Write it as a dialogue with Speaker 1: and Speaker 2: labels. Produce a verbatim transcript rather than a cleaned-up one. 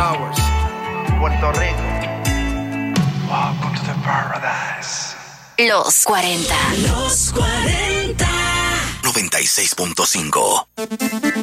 Speaker 1: Towers, Puerto Rico.
Speaker 2: Welcome to the paradise.
Speaker 3: Los cuarenta.
Speaker 4: Los cuarenta.
Speaker 5: noventa y seis punto cinco.